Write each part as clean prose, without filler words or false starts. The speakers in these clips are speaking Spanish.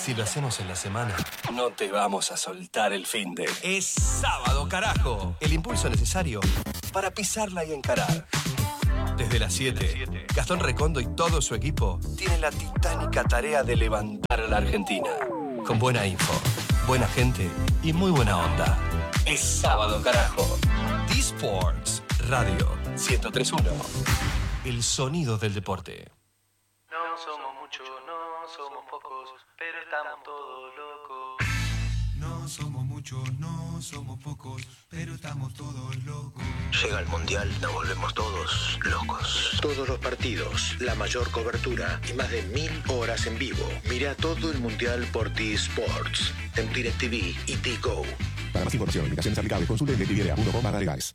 Si lo hacemos en la semana, no te vamos a soltar el finde. Es sábado, carajo. El impulso necesario para pisarla y encarar. Desde las 7, Gastón Recondo y todo su equipo tienen la titánica tarea de levantar a la Argentina. Con buena info, buena gente y muy buena onda. Es sábado, carajo. D-Sports Radio 103.1. El sonido del deporte. No somos muchos, no somos pocos, pero estamos todos locos. No somos muchos, no somos pocos, pero estamos todos locos. Llega el Mundial, nos volvemos todos locos. Todos los partidos, la mayor cobertura y más de 1000 horas en vivo. Mira todo el Mundial por T-Sports, en DirecTV y T-Go. Para más información, limitaciones aplicables, consulte DirecTV.com/legales.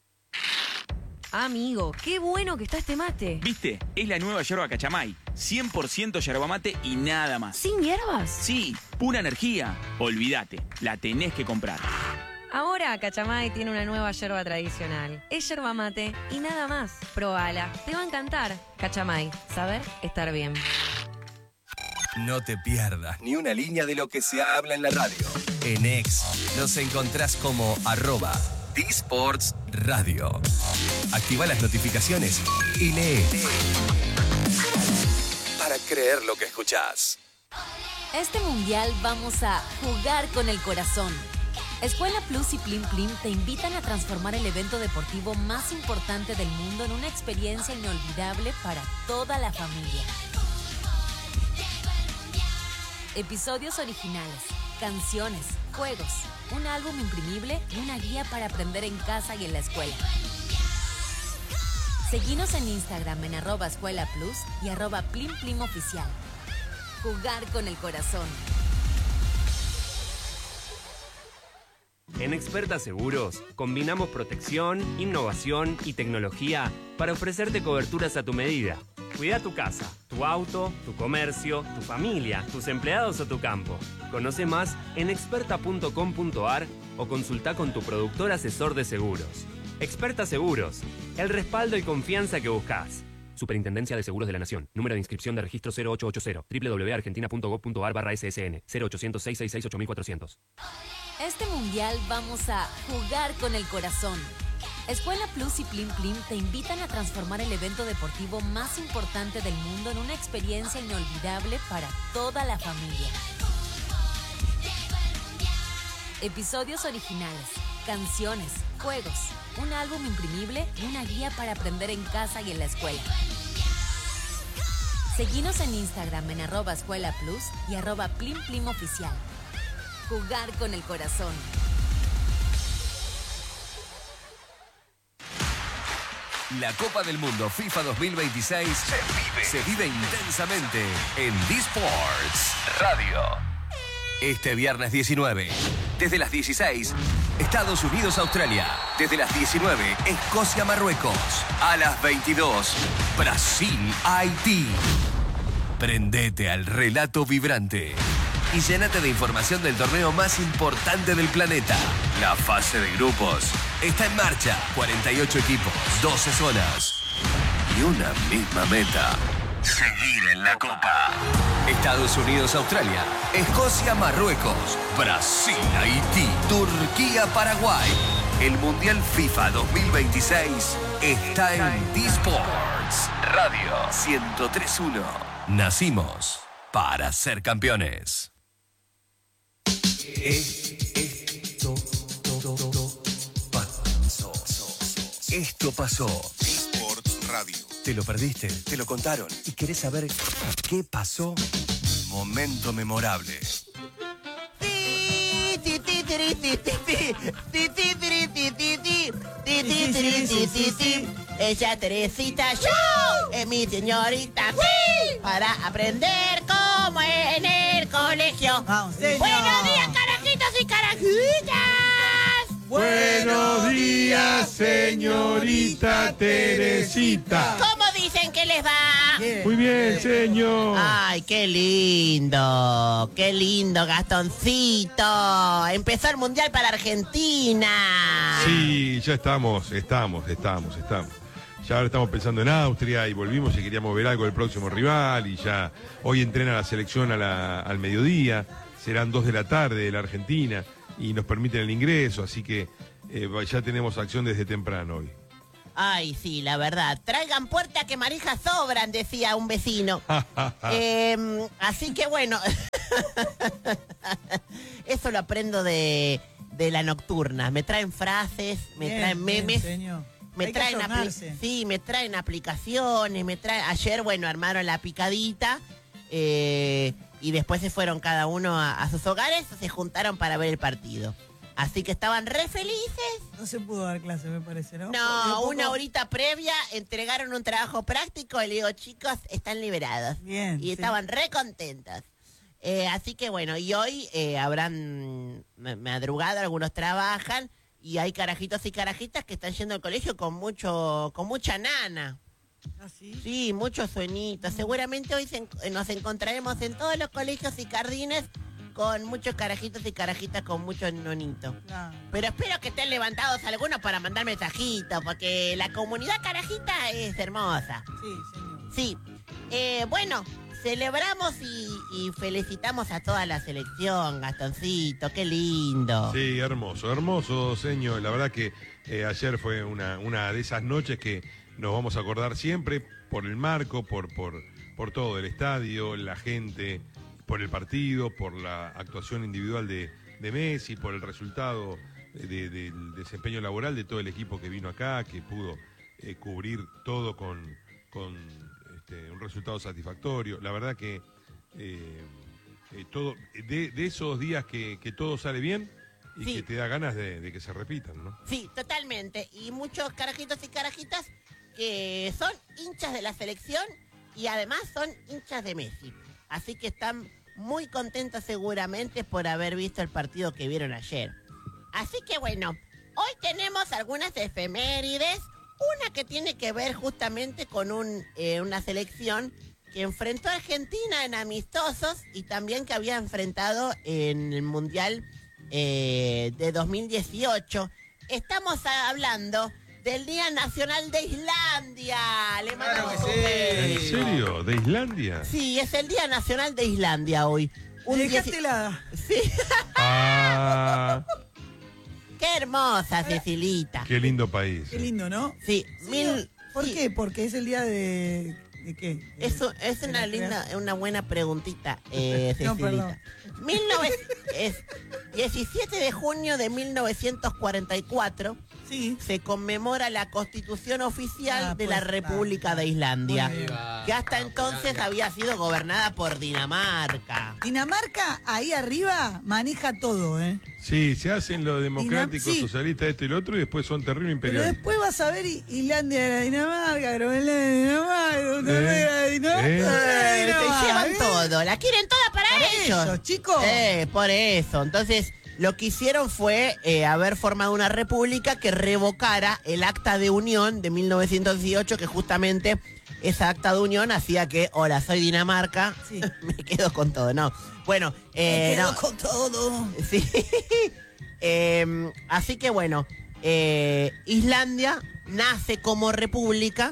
Amigo, qué bueno que está este mate. ¿Viste? Es la nueva yerba Cachamay. 100% yerba mate y nada más. ¿Sin hierbas? Sí, pura energía. Olvídate, la tenés que comprar. Ahora Cachamay tiene una nueva yerba tradicional. Es yerba mate y nada más. Probala, te va a encantar. Cachamay, saber estar bien. No te pierdas ni una línea de lo que se habla en la radio. En X nos encontrás como @D-Sports Radio. Activa las notificaciones y lee. Para creer lo que escuchás. Este mundial vamos a jugar con el corazón. Escuela Plus y Plim Plim te invitan a transformar el evento deportivo más importante del mundo en una experiencia inolvidable para toda la familia. Episodios originales, canciones, juegos, un álbum imprimible y una guía para aprender en casa y en la escuela. Seguinos en Instagram en @Escuela Plus y @Plim Plim Oficial. Jugar con el corazón. En Experta Seguros, combinamos protección, innovación y tecnología para ofrecerte coberturas a tu medida. Cuida tu casa, tu auto, tu comercio, tu familia, tus empleados o tu campo. Conoce más en experta.com.ar o consulta con tu productor asesor de seguros. Experta Seguros, el respaldo y confianza que buscas. Superintendencia de Seguros de la Nación. Número de inscripción de registro 0880. www.argentina.gov.ar/ssn. 0800 666 8400. Este mundial vamos a jugar con el corazón. Escuela Plus y Plim Plim te invitan a transformar el evento deportivo más importante del mundo en una experiencia inolvidable para toda la familia. Episodios originales, canciones, juegos, un álbum imprimible y una guía para aprender en casa y en la escuela. Seguinos en Instagram en @Escuela Plus y @Plim Plim Oficial. Jugar con el corazón. La Copa del Mundo FIFA 2026 se vive intensamente en D-Sports Radio. Este viernes 19, desde las 16, Estados Unidos-Australia. Desde las 19, Escocia-Marruecos. A las 22, Brasil-Haití. Prendete al relato vibrante y llénate de información del torneo más importante del planeta. La fase de grupos está en marcha. 48 equipos, 12 zonas y una misma meta: seguir en la Copa. Estados Unidos-Australia, Escocia-Marruecos, Brasil-Haití, Turquía-Paraguay. El Mundial FIFA 2026 está en D-Sports Radio 103.1. Nacimos para ser campeones. Esto pasó. D-Sports Radio. Te lo perdiste, te lo contaron y querés saber qué pasó. Momento memorable. Ella Teresita, yo es mi señorita, sí, para aprender como en el colegio. Buenos días, carajitos y carajitas. Buenos días, señorita Teresita. ¿Cómo dicen que les va? Muy bien, señor. Ay, qué lindo, Gastoncito. Empezó el Mundial para Argentina. Sí, ya estamos. Ya ahora estamos pensando en Austria y volvimos y queríamos ver algo del próximo rival y ya hoy entrena la selección al mediodía, serán 2 de la tarde de la Argentina y nos permiten el ingreso, así que ya tenemos acción desde temprano hoy. Ay, sí, la verdad. Traigan puerta que marijas sobran, decía un vecino. Así que bueno, eso lo aprendo de la nocturna. Me traen frases, me traen memes. Me traen, me traen aplicaciones, ayer, bueno, armaron la picadita y después se fueron cada uno a sus hogares, se juntaron para ver el partido. Así que estaban re felices. No se pudo dar clase, me parece, ¿no? No, una horita previa entregaron un trabajo práctico y le digo, chicos, están liberados. Bien. Y estaban re contentos. Así que bueno, y hoy habrán madrugado, algunos trabajan. Y hay carajitos y carajitas que están yendo al colegio con mucha nana. ¿Ah, sí? Sí, muchos sueñitos. Seguramente hoy nos encontraremos en todos los colegios y jardines con muchos carajitos y carajitas con muchos nonitos. Claro. Pero espero que estén levantados algunos para mandar mensajitos, porque la comunidad carajita es hermosa. Sí, señor. Sí. Bueno, celebramos y felicitamos a toda la selección, Gastoncito, qué lindo. Sí, hermoso, señor. La verdad que ayer fue una de esas noches que nos vamos a acordar siempre por el marco, por todo el estadio, la gente, por el partido, por la actuación individual de Messi, por el resultado del desempeño laboral de todo el equipo que vino acá, que pudo cubrir todo con un resultado satisfactorio. La verdad que todo de esos días que todo sale bien y que te da ganas de que se repitan, ¿no? Sí, totalmente. Y muchos carajitos y carajitas que son hinchas de la selección y además son hinchas de Messi. Así que están muy contentos seguramente por haber visto el partido que vieron ayer. Así que bueno, hoy tenemos algunas efemérides. Una que tiene que ver justamente con una selección que enfrentó a Argentina en amistosos y también que había enfrentado en el Mundial de 2018. Estamos hablando del Día Nacional de Islandia. Le mandamos un beso. ¿En serio? ¿De Islandia? Sí, es el Día Nacional de Islandia hoy. Dejaste helada. Sí. Qué hermosa, Cecilita. Qué lindo país. Qué lindo, ¿no? Sí. ¿Por qué? Porque es el día de qué? Eso es una buena preguntita, Cecilita. No, perdón. 17 de junio de 1944 se conmemora la constitución oficial de la República de Islandia, que hasta entonces había sido gobernada por Dinamarca. Dinamarca, ahí arriba, maneja todo, ¿eh? Sí, se hacen lo democrático, sí. socialista, esto y lo otro, y después son terrible Pero imperialistas. después vas a ver Islandia era Dinamarca, Groenlandia era Dinamarca, Noruega era Dinamarca. Se llevan todo, la quieren toda para ellos. Chicos. Por eso. Entonces, lo que hicieron fue haber formado una república que revocara el acta de unión de 1918, que justamente esa acta de unión hacía que, hola, soy Dinamarca, me quedo con todo, ¿no? Bueno, me quedo con todo. Sí. Así que bueno, Islandia nace como república,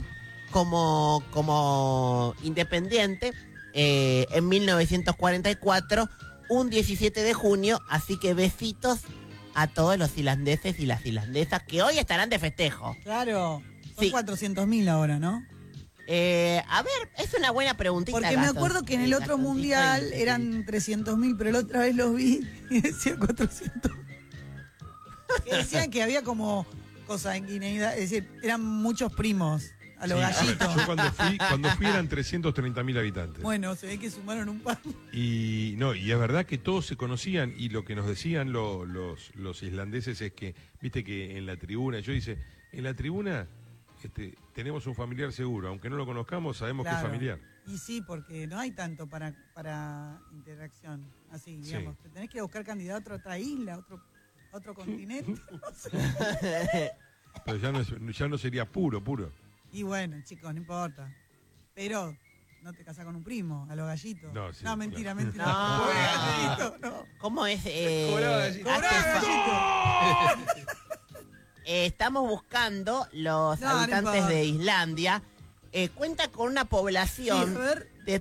como independiente, en 1944, un 17 de junio, así que besitos a todos los islandeses y las islandesas que hoy estarán de festejo. Claro, son 400.000 ahora, ¿no? A ver, es una buena preguntita. Porque me acuerdo que en el otro mundial eran 300.000, pero la otra vez los vi y decían 400. Que decían que había como consanguinidad, es decir, eran muchos primos a los gallitos. Yo cuando fui eran 330.000 habitantes. Bueno, se ve que sumaron un par. Y es verdad que todos se conocían y lo que nos decían los islandeses es que, viste que en la tribuna, en la tribuna tenemos un familiar seguro, aunque no lo conozcamos, sabemos que es familiar. Y sí, porque no hay tanto para interacción, así, digamos. Sí. Tenés que buscar candidato a otra isla, otro continente, no sé. Pero ya no sería puro. Y bueno, chicos, no importa. Pero no te casas con un primo, a los gallitos. No, mentira. No. Gallito, no. ¿Cómo es? Cobraba gallito. estamos buscando los habitantes de Islandia. Cuenta con una población de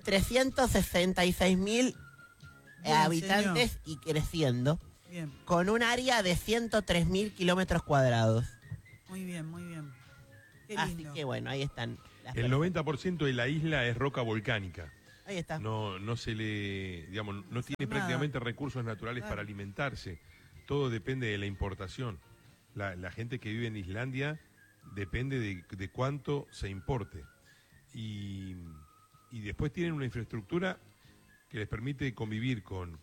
366.000 habitantes y creciendo. Bien. Con un área de 103.000 kilómetros cuadrados. Muy bien, muy bien. Qué Así lindo. que bueno, ahí están. El 90% de la isla es roca volcánica. Ahí está. No se le, digamos, no tiene prácticamente recursos naturales para alimentarse. Todo depende de la importación. La gente que vive en Islandia depende de cuánto se importe. Y después tienen una infraestructura que les permite convivir con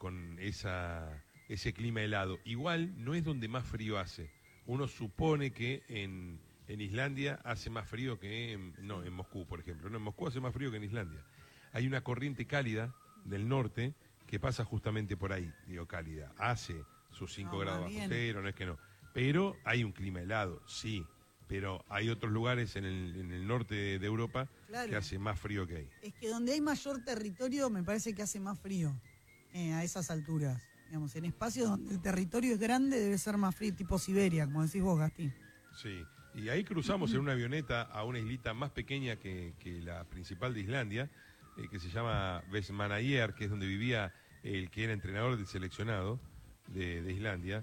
ese clima helado. Igual no es donde más frío hace. Uno supone que en Islandia hace más frío que en Moscú, por ejemplo. No, en Moscú hace más frío que en Islandia. Hay una corriente cálida del norte que pasa justamente por ahí, digo cálida. Hace sus 5 grados bajo cero, no es que no. Pero hay un clima helado, sí. Pero hay otros lugares en el norte de Europa que hace más frío que ahí. Es que donde hay mayor territorio me parece que hace más frío a esas alturas. Digamos, en espacios donde el territorio es grande debe ser más frío, tipo Siberia, como decís vos, Gastín. Sí, y ahí cruzamos en una avioneta a una islita más pequeña que la principal de Islandia, que se llama Vestmannaeyjar, que es donde vivía el que era entrenador del seleccionado de Islandia,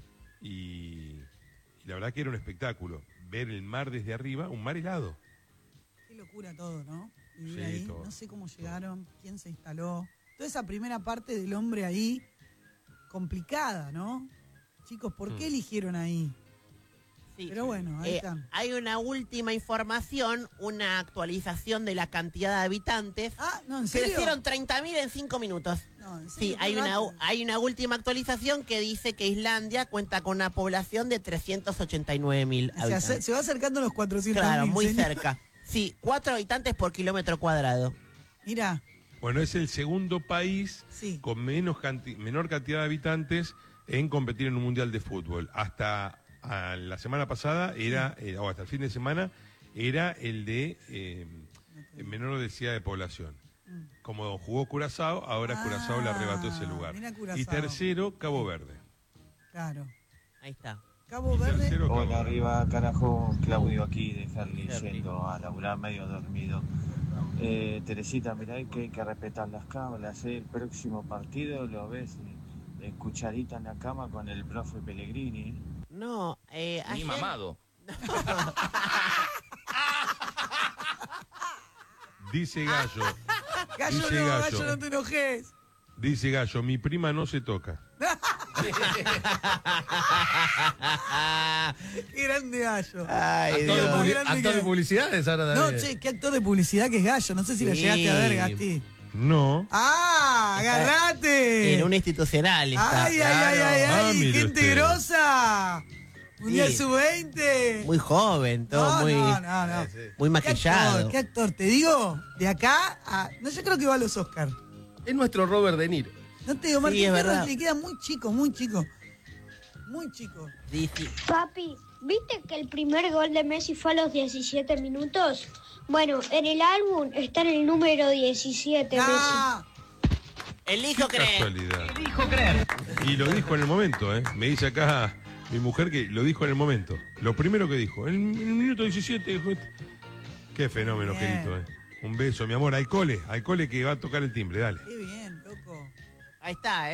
y la verdad que era un espectáculo, ver el mar desde arriba, un mar helado. Qué locura todo, ¿no? Vivir Sí, ahí, todo. no sé cómo llegaron, quién se instaló. Toda esa primera parte del hombre ahí, complicada, ¿no? Chicos, ¿por qué eligieron ahí? Sí. Pero bueno, ahí están. Hay una última información, una actualización de la cantidad de habitantes. No, ¿en serio? Crecieron 30.000 en 5 minutos. No, ¿en Sí, serio? hay una última actualización que dice que Islandia cuenta con una población de 389.000 habitantes. Se va acercando a los 400.000. Claro, muy señor. cerca. Sí, 4 habitantes por kilómetro cuadrado. Mira. Bueno, es el segundo país con menor cantidad de habitantes en competir en un mundial de fútbol. Hasta la semana pasada o hasta el fin de semana, era el de menor densidad de población. Como jugó Curazao, ahora Curazao le arrebató ese lugar. Y tercero, Cabo Verde. Claro. Ahí está. Cabo Verde. Hola, arriba, carajo. Claudio aquí de Harley, yendo a laburar medio dormido. Teresita, mirá que hay que respetar las cábalas. El próximo partido lo ves escuchadita en la cama con el profe Pellegrini. No, Ni mamado. Dice Gallo. Gallo, no te enojes. Dice Gallo, mi prima no se toca. Qué grande Gallo. Actor de publicidades ahora No, también. che, qué actor de publicidad que es Gallo. No sé si la llegaste a ver, Gasti. No. ¡Ah! ¡Agarrate! En un institucional está. ¡Ay, ay! mire ¡Gente usted. grosa! Mundial Sí. Sub-20. Muy joven, todo muy ¿Qué maquillado. ¿Qué actor? Te digo, de acá a... No, yo creo que va a los Oscars. Es nuestro Robert De Niro. No te digo, Sí, Martín es Fierro verdad. le queda muy chico, muy chico. Muy chico. Sí, sí. Papi, ¿viste que el primer gol de Messi fue a los 17 minutos? Bueno, en el álbum está en el número 17, Messi. Elijo creer. Casualidad. Y lo dijo en el momento, ¿eh? Me dice acá mi mujer que lo dijo en el momento. Lo primero que dijo, en el minuto 17 dijo... Qué fenómeno, Bien. querido, ¿eh? Un beso, mi amor. Al cole que va a tocar el timbre, dale. Qué bien, loco. Ahí está,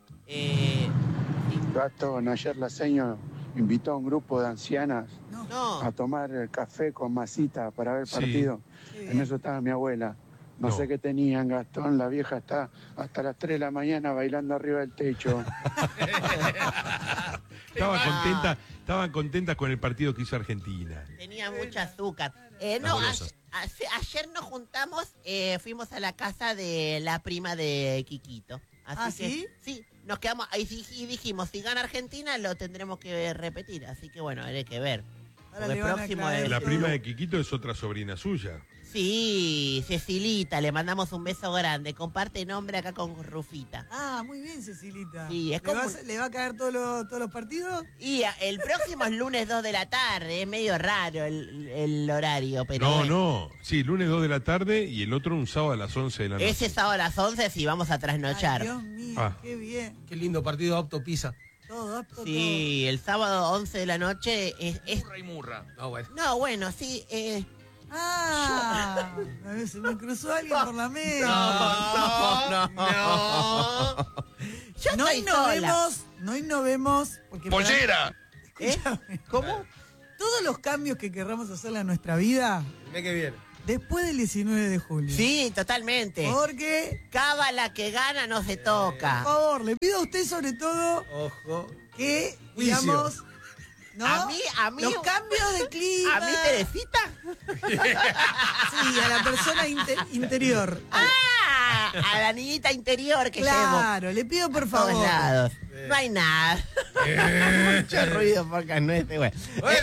Gastón, ayer la señora invitó a un grupo de ancianas No. a tomar café con masita para ver el Sí. partido. En eso estaba mi abuela. No sé qué tenían, Gastón. La vieja está hasta las 3 de la mañana bailando arriba del techo. Estaban contentas con el partido que hizo Argentina. Tenía mucha azúcar. No, Sabrosa. ayer nos juntamos, fuimos a la casa de la prima de Quiquito. Así que, ¿sí? Sí, nos quedamos ahí y dijimos, si gana Argentina lo tendremos que repetir. Así que bueno, hay que ver. Ahora Porque le van a próximo caer es... La prima de Quiquito es otra sobrina suya. Sí, Cecilita, le mandamos un beso grande. Comparte nombre acá con Rufita. Ah, muy bien, Cecilita. Sí, es ¿Le, como- ¿Le va a caer todos los partidos? Y el próximo es lunes 2 de la tarde, es medio raro el horario, pero No, bueno. no. Sí, lunes 2 de la tarde y el otro un sábado a las 11 de la noche. Ese sábado a las 11 sí vamos a trasnochar. Dios mío, Ah. qué bien. Qué lindo partido Opto Pisa. Todo apto, Sí, el sábado 11 de la noche es... Murra y murra. No, bueno, sí. A ver, se me cruzó alguien por la mesa. No. Yo No estoy sola. innovemos. Porque ¡Pollera! ¿Cómo? Todos los cambios que querramos hacerle a nuestra vida, Ve que viene. después del 19 de julio. Sí, totalmente. Porque, Cábala que gana no se por toca. favor, le pido a usted sobre todo Ojo. que, Juicio. digamos, ¿no? A mí, los cambios de clima. ¿A mí, Teresita? Sí, a la persona interior. A la niñita interior que llevo. Claro, le pido por A todos favor. lados. No hay nada. Mucho ruido porque no es bueno.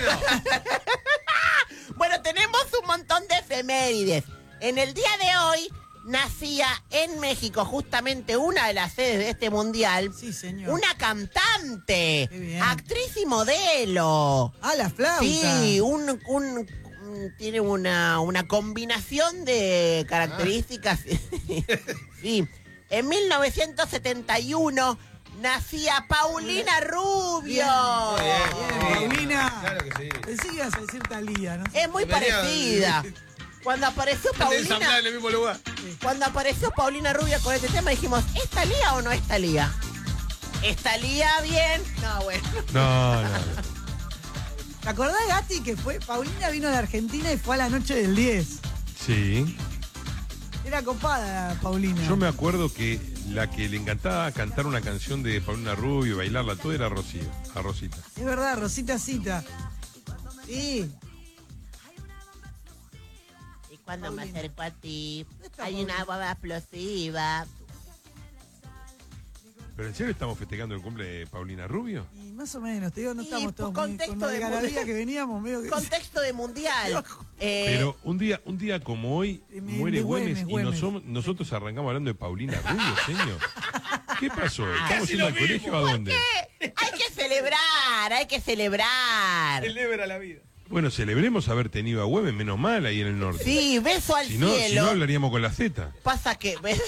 Bueno, tenemos un montón de efemérides. En el día de hoy nacía en México, justamente una de las sedes de este mundial, Sí, señor. una cantante, Qué bien. actriz y modelo. Ah, la flauta. Sí, tiene una combinación de características. Sí. En 1971 nacía Paulina Rubio. Paulina. Claro que sí. Pensé que ibas a decir Talía, ¿no? Es muy Venía- parecida. Cuando apareció Paulina, Ensamblar en el mismo lugar. cuando apareció Paulina Rubio con este tema dijimos, ¿es Talía o no es Talía? ¿Es Talía bien? No, bueno. No. ¿Te acordás, Gati, que Paulina vino de Argentina y fue a la noche del 10? Sí. Era copada, Paulina. Yo me acuerdo que la que le encantaba cantar una canción de Paulina Rubio y bailarla todo era Rocío, a Rosita. Es verdad, Rosita Cita. Sí. Y cuando me Paulina. acerco a ti, está hay Paulina? una boda explosiva. ¿Pero en serio estamos festejando el cumple de Paulina Rubio? Y más o menos, te digo, no Y estamos por todos contexto con la de algarabía mundial. que veníamos, medio que... Contexto de mundial. Pero un día como hoy muere de Güemes Güemes. y nosotros arrancamos hablando de Paulina Rubio, señor. ¿Qué pasó? ¿Estamos Casi yendo lo al colegio a dónde? Hay que celebrar, hay que celebrar. Celebra la vida. Bueno, celebremos haber tenido a Güemes, menos mal, ahí en el norte. Sí, beso al Si no cielo. hablaríamos con la Z. Pasa que beso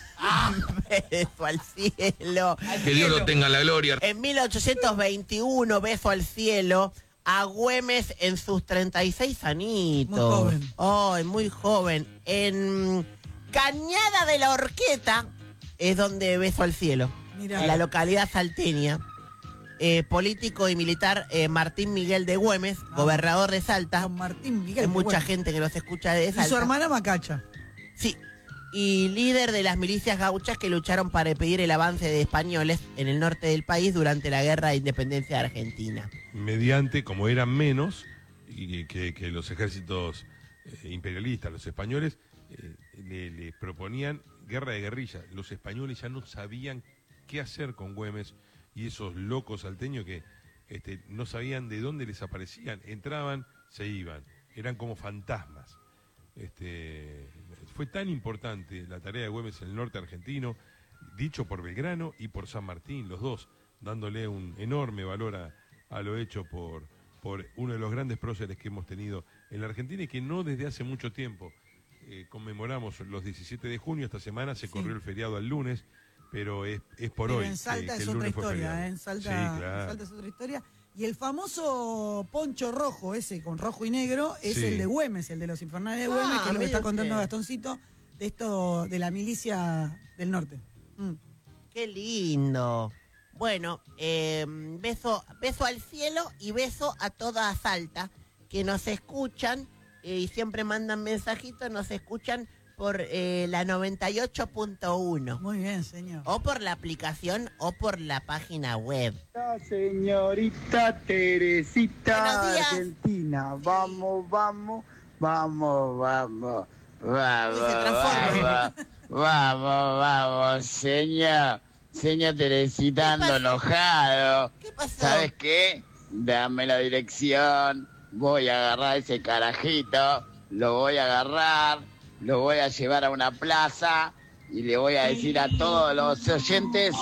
al cielo. Que Dios lo tenga en la gloria. En 1821, beso al cielo, a Güemes en sus 36 anitos. Muy joven. Oh, muy joven. En Cañada de la Horqueta es donde beso al cielo. Mirá. En la localidad salteña. Político y militar Martín Miguel de Güemes, gobernador de Salta. Don Martín Miguel. Hay mucha bueno. gente que nos escucha de Y Salta. su hermana Macacha. Sí. Y líder de las milicias gauchas que lucharon para impedir el avance de españoles en el norte del país durante la guerra de independencia de Argentina. Mediante, como eran menos y que los ejércitos imperialistas, los españoles, le proponían guerra de guerrilla. Los españoles ya no sabían qué hacer con Güemes y esos locos salteños que no sabían de dónde les aparecían. Entraban, se iban. Eran como fantasmas. Fue tan importante la tarea de Güemes en el norte argentino, dicho por Belgrano y por San Martín, los dos, dándole un enorme valor a lo hecho por uno de los grandes próceres que hemos tenido en la Argentina y que no desde hace mucho tiempo conmemoramos los 17 de junio. Esta semana se corrió el feriado al lunes, pero es por Pero hoy. en Salta que es el otra lunes fue historia, feriado. ¿eh? En Salta, Sí, claro. en Salta es otra historia. Y el famoso poncho rojo, ese con rojo y negro, es Sí. el de Güemes, el de los infernales de Güemes, que es lo que mire está contando usted. Gastoncito, de esto de la milicia del norte. Qué lindo. Bueno, beso al cielo y beso a toda Salta que nos escuchan y siempre mandan mensajitos, nos escuchan por la 98.1. Muy bien, señor. O por la aplicación o por la página web. Señorita Teresita Buenos días. Argentina, vamos, vamos, vamos, vamos. Uy, se transforma. Vamos, señor Teresita, ando enojado. ¿Qué pasó? ¿Sabes qué? Dame la dirección, voy a agarrar ese carajito, lo voy a agarrar, lo voy a llevar a una plaza y le voy a decir a todos los oyentes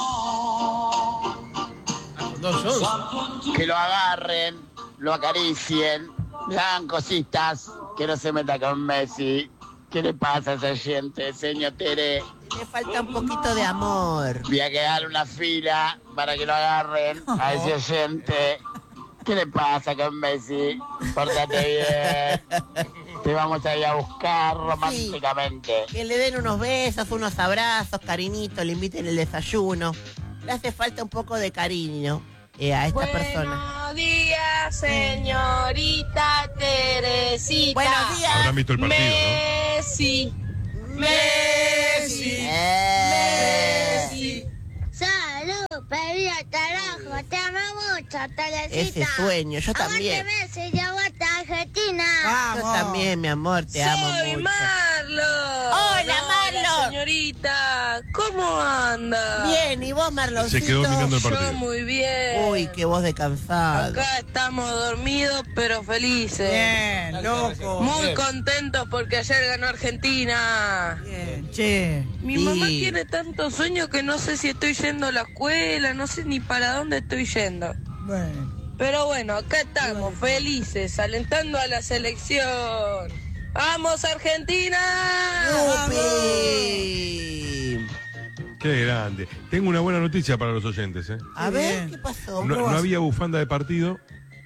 que lo agarren, lo acaricien, le hagan cositas, que no se meta con Messi. ¿Qué le pasa a esa gente, señor Tere? Le falta un poquito de amor. Voy a quedar una fila para que lo agarren a ese oyente. ¿Qué le pasa con Messi? Pórtate bien. Te vamos a ir a buscar románticamente. Que le den unos besos, unos abrazos, cariñito, le inviten el desayuno. Le hace falta un poco de cariño a esta persona. Buenos días, señorita Teresita. Buenos días. Habrán visto el partido, Messi. Messi. Messi. Salud, pedía carajo, te amo mucho, Teresita. Ese sueño, yo también. Aguante Messi, y aguante Argentina. Yo también, mi amor, te amo mucho. Marlon. Hola, Marlon. Señorita, ¿cómo anda? Bien, ¿y vos, Marloncito? Se quedó mirando el partido. Yo muy bien. Uy, qué voz de cansado. Acá estamos dormidos pero felices. Bien, loco. Muy Bien. contentos porque ayer ganó Argentina. Bien, che. Mi mamá tiene tanto sueño que no sé si estoy yendo a la escuela, no sé ni para dónde estoy yendo. Bueno. Pero bueno, acá estamos, felices, alentando a la selección. ¡Vamos, Argentina! ¡Yupi! Qué grande. Tengo una buena noticia para los oyentes, ¿eh? A ver, ¿qué pasó? No había bufanda de partido,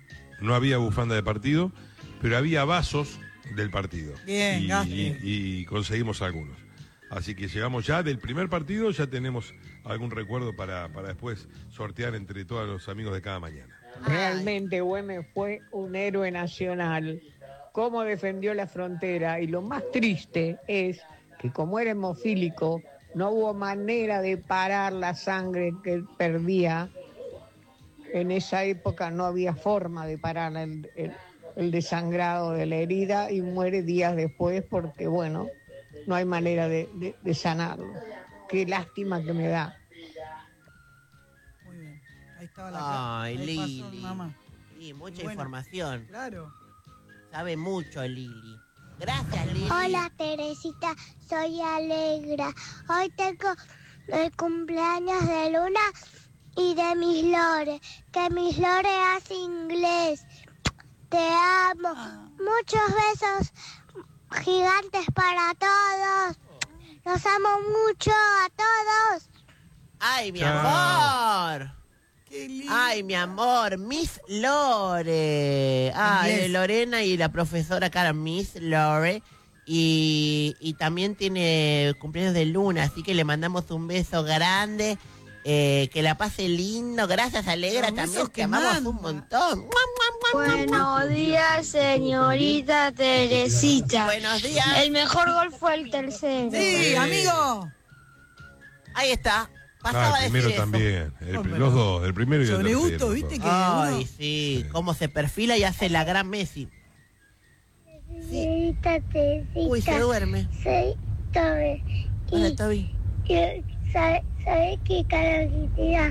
pero había vasos del partido. Bien, y conseguimos algunos. Así que llegamos ya del primer partido, ya tenemos algún recuerdo para después sortear entre todos los amigos de cada mañana. Realmente Güemes fue un héroe nacional. Cómo defendió la frontera. Y lo más triste es que como era hemofílico, no hubo manera de parar la sangre que perdía. En esa época no había forma de parar el desangrado de la herida y muere días después porque, bueno, no hay manera de sanarlo. Qué lástima que me da. Muy bien. Ahí estaba la Ay, ahí Lili. pasó, mamá. Sí, mucha Buena. información. Claro. Sabe mucho Lili. Gracias, Lili. Hola, Teresita, soy Alegra. Hoy tengo el cumpleaños de Luna y de Miss Lore. Que Miss Lore hace inglés. Te amo. Muchos besos gigantes para todos. Los amo mucho a todos. ¡Ay, mi Chao. amor! Qué lindo. ¡Ay, mi amor! Miss Lore. Ay, Inglés. Lorena y la profesora cara Miss Lore. Y también tiene cumpleaños de Luna, así que le mandamos un beso grande. Que la pase lindo. Gracias, Alegra, Los también besos te que amamos manda. un montón. Buenos días, señorita Teresita. Buenos días. El mejor gol fue el tercero. Sí, amigo. Ahí está. Pasaba el a primero decir eso. también. pero- Los dos, el primero y el Sobre tercero. gusto, viste que Ay, uno... sí. Cómo se perfila y hace la gran Messi. Señorita Teresita. Uy, se duerme. Soy Tobe. Hola, Toby. ¿Sabes qué carajita?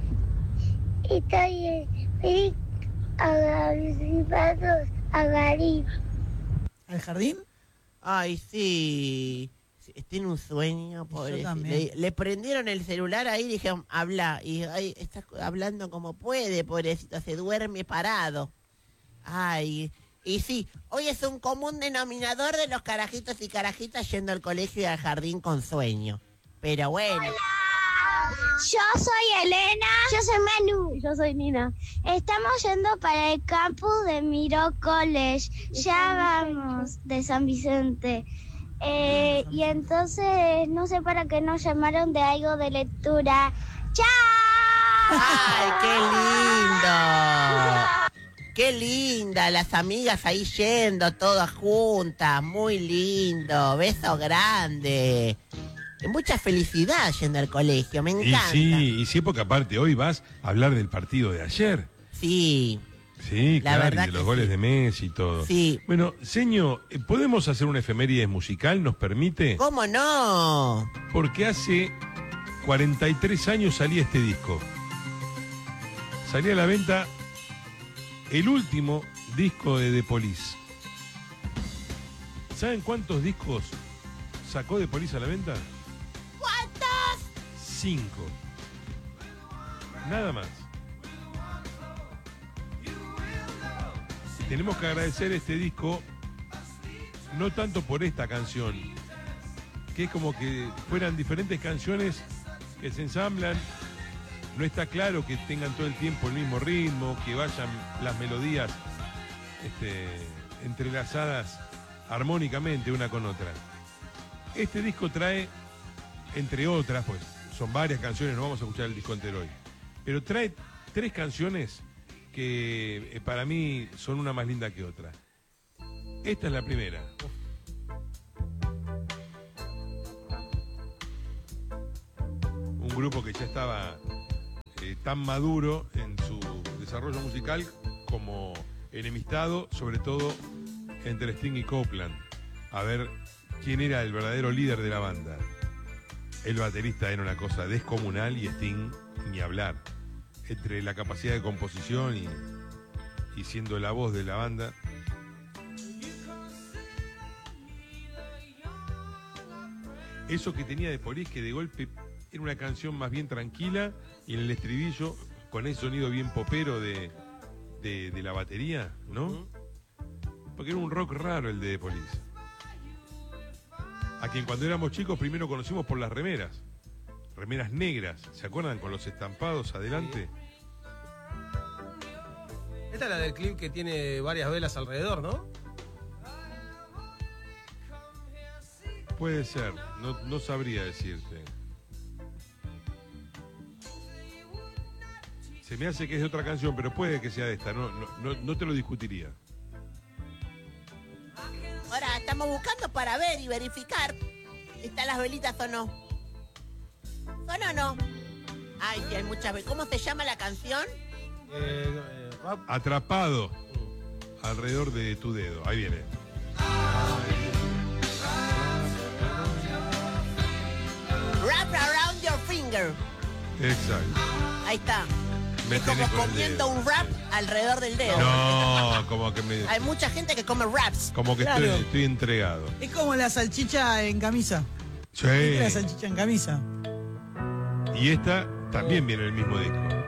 Estoy feliz agradecidos a Garín. ¿Al jardín? Ay, sí. Tiene un sueño, pobre. también. Le prendieron el celular ahí y dijeron, habla. Y ay, está hablando como puede, pobrecito. Se duerme parado. Ay. Y sí, hoy es un común denominador de los carajitos y carajitas yendo al colegio y al jardín con sueño. Pero bueno. Yo soy Elena. Yo soy Manu. Yo soy Nina. Estamos yendo para el campus de Miró College. Ya vamos, de San Vicente. Y entonces, no sé para qué nos llamaron de algo de lectura. ¡Chao! ¡Ay, qué lindo! ¡Qué linda! Las amigas ahí yendo, todas juntas. Muy lindo. Beso grande. Mucha felicidad yendo al colegio, me encanta. Y sí, porque aparte hoy vas a hablar del partido de ayer. Sí. Sí, La claro, verdad y de los que goles sí. de Messi y todo. Sí. Bueno, señor, ¿podemos hacer una efeméride musical? ¿Nos permite? ¿Cómo no? Porque hace 43 años salía este disco. Salía a la venta el último disco de The Police. ¿Saben cuántos discos sacó The Police a la venta? ¿Cuántos? 5. Nada más. Tenemos que agradecer este disco, no tanto por esta canción, que es como que fueran diferentes canciones que se ensamblan. No está claro que tengan todo el tiempo el mismo ritmo, que vayan las melodías entrelazadas armónicamente una con otra. Este disco trae, entre otras, pues son varias canciones, no vamos a escuchar el disco entero hoy, pero trae 3 canciones que para mí son una más linda que otra. Esta es la primera. Un grupo que ya estaba tan maduro en su desarrollo musical como enemistado, sobre todo entre Sting y Copeland. A ver quién era el verdadero líder de la banda. El baterista era una cosa descomunal y Sting ni hablar. Entre la capacidad de composición y siendo la voz de la banda. Eso que tenía de Police, que de golpe era una canción más bien tranquila y en el estribillo, con ese sonido bien popero de la batería, ¿no? Porque era un rock raro el de The Police. A quien cuando éramos chicos primero conocimos por las remeras. Remeras negras, ¿se acuerdan? Con los estampados adelante. Esta es la del clip que tiene varias velas alrededor, ¿no? Puede ser, no sabría decirte. Se me hace que es de otra canción, pero puede que sea de esta, no te lo discutiría. Ahora estamos buscando para ver y verificar si están las velitas o no. ¿Son o no? Ay, sí, hay muchas veces. ¿Cómo se llama la canción? Atrapado alrededor de tu dedo. Ahí viene. Wrap around your finger. Exacto. Ahí está. Me es como comiendo un wrap alrededor del dedo. No, como que me... Hay mucha gente que come wraps. Como que Claro. estoy entregado. Es como la salchicha en camisa. Sí. ¿Viste la salchicha en camisa? Y esta también viene en el mismo disco.